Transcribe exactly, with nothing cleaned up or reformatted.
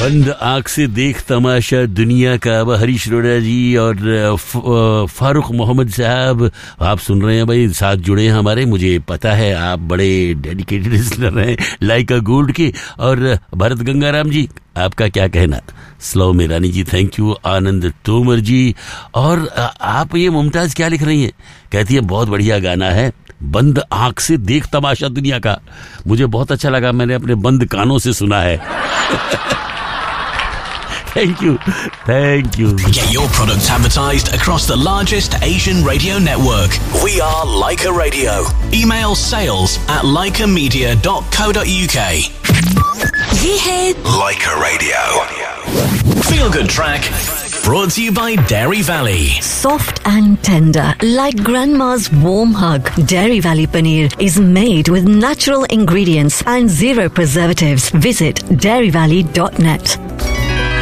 बंद आंख से देख तमाशा दुनिया का। अब हरीश रोड़ा जी और फारूक मोहम्मद साहब आप सुन रहे हैं भाई, साथ जुड़े हैं हमारे। मुझे पता है आप बड़े डेडिकेटेड लिसनर हैं लाइका गोल्ड के। और भरत गंगाराम जी आपका क्या कहना? स्लो में रानी जी थैंक यू। आनंद तोमर जी, और आप ये मुमताज क्या लिख रही हैं? कहती है बहुत बढ़िया गाना है बंद आंख से देख तमाशा दुनिया का। मुझे बहुत अच्छा लगा, मैंने अपने बंद कानों से सुना है। Thank you. Thank you. Get your products advertised across the largest Asian radio network. We are Leica Radio. Email sales at leica media dot co dot uk. ये है Leica Radio. Feel good track. Brought to you by Dairy Valley. Soft and tender, like grandma's warm hug. Dairy Valley Paneer is made with natural ingredients and zero preservatives. Visit dairy valley dot net.